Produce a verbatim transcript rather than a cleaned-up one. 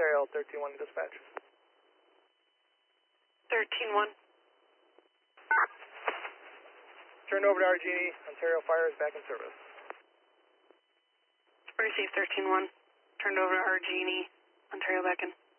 Ontario, thirteen one dispatch. thirteen one. Turned over to Argini, Ontario Fire is back in service. Received thirteen one. Turned over to Argini, Ontario back in.